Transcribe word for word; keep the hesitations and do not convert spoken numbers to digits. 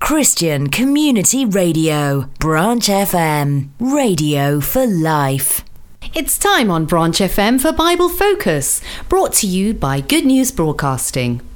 Christian Community Radio, Branch F M, radio for life. It's time on Branch F M for Bible Focus, brought to you by Good News Broadcasting.